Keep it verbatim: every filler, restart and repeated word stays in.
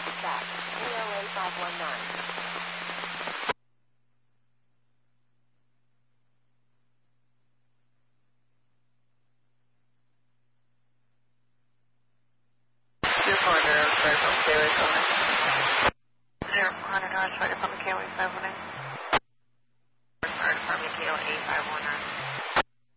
Dispatch, A L A five one nine. two four zero, sorry, from K W A seven nine. zero four hundred, I was trying to from the K W A seven nine.